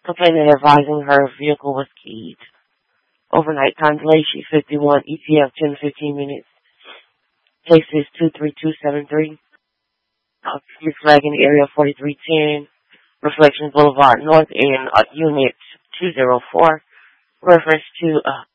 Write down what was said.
Complainant advising her vehicle was keyed. Overnight time delay, sheet 51, ETA of 10 to 15 minutes. Case is 23273. Street flag in the area of 4310. Reflection Boulevard North in Unit 204. Reference to